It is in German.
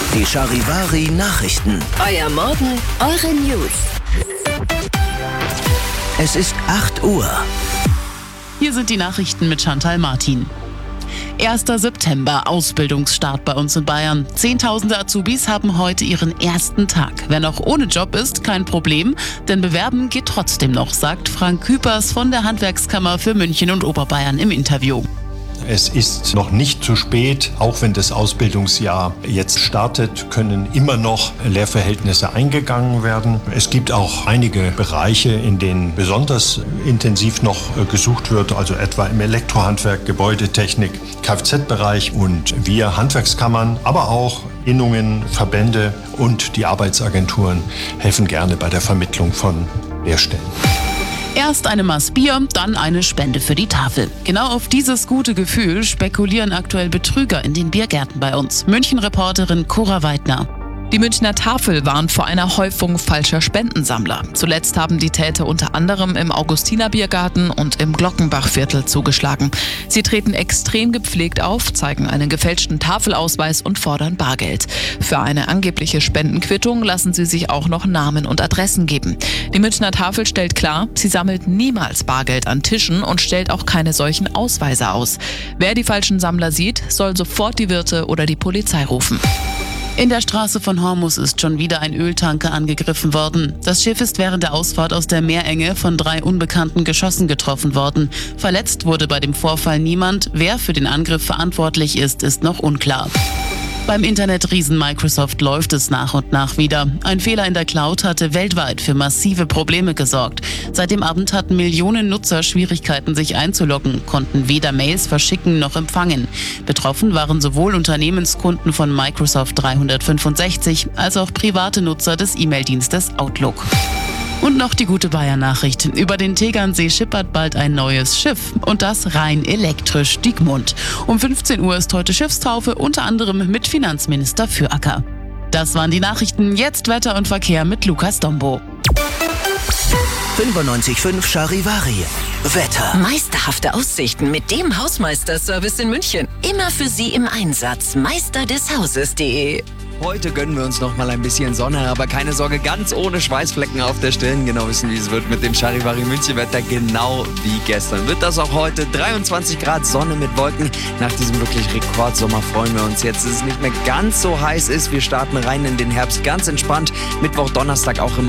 Die Charivari Nachrichten. Euer Morgen, eure News. Es ist 8 Uhr. Hier sind die Nachrichten mit Chantal Martin. 1. September, Ausbildungsstart bei uns in Bayern. Zehntausende Azubis haben heute ihren ersten Tag. Wer noch ohne Job ist, kein Problem, denn bewerben geht trotzdem noch, sagt Frank Küpers von der Handwerkskammer für München und Oberbayern im Interview. Es ist noch nicht zu spät, auch wenn das Ausbildungsjahr jetzt startet, können immer noch Lehrverhältnisse eingegangen werden. Es gibt auch einige Bereiche, in denen besonders intensiv noch gesucht wird, also etwa im Elektrohandwerk, Gebäudetechnik, Kfz-Bereich, und wir Handwerkskammern, aber auch Innungen, Verbände und die Arbeitsagenturen helfen gerne bei der Vermittlung von Lehrstellen. Erst eine Maß Bier, dann eine Spende für die Tafel. Genau auf dieses gute Gefühl spekulieren aktuell Betrüger in den Biergärten bei uns. München-Reporterin Cora Weidner. Die Münchner Tafel warnt vor einer Häufung falscher Spendensammler. Zuletzt haben die Täter unter anderem im Augustinerbiergarten und im Glockenbachviertel zugeschlagen. Sie treten extrem gepflegt auf, zeigen einen gefälschten Tafelausweis und fordern Bargeld. Für eine angebliche Spendenquittung lassen sie sich auch noch Namen und Adressen geben. Die Münchner Tafel stellt klar, sie sammelt niemals Bargeld an Tischen und stellt auch keine solchen Ausweise aus. Wer die falschen Sammler sieht, soll sofort die Wirte oder die Polizei rufen. In der Straße von Hormus ist schon wieder ein Öltanker angegriffen worden. Das Schiff ist während der Ausfahrt aus der Meerenge von 3 unbekannten Geschossen getroffen worden. Verletzt wurde bei dem Vorfall niemand. Wer für den Angriff verantwortlich ist, ist noch unklar. Beim Internetriesen Microsoft läuft es nach und nach wieder. Ein Fehler in der Cloud hatte weltweit für massive Probleme gesorgt. Seit dem Abend hatten Millionen Nutzer Schwierigkeiten, sich einzuloggen, konnten weder Mails verschicken noch empfangen. Betroffen waren sowohl Unternehmenskunden von Microsoft 365 als auch private Nutzer des E-Mail-Dienstes Outlook. Und noch die gute Bayern-Nachricht. Über den Tegernsee schippert bald ein neues Schiff. Und das rein elektrisch, Diekmund. Um 15 Uhr ist heute Schiffstaufe, unter anderem mit Finanzminister Füracker. Das waren die Nachrichten. Jetzt Wetter und Verkehr mit Lukas Dombo. 95.5 Charivari. Wetter. Meisterhafte Aussichten mit dem Hausmeister-Service in München. Immer für Sie im Einsatz. meisterdeshauses.de. Heute gönnen wir uns noch mal ein bisschen Sonne, aber keine Sorge, ganz ohne Schweißflecken auf der Stirn. Genau wissen, wie es wird mit dem Charivari München Wetter, genau wie gestern. Wird das auch heute, 23 Grad Sonne mit Wolken. Nach diesem wirklich Rekordsommer freuen wir uns jetzt, dass es nicht mehr ganz so heiß ist. Wir starten rein in den Herbst ganz entspannt. Mittwoch, Donnerstag auch immer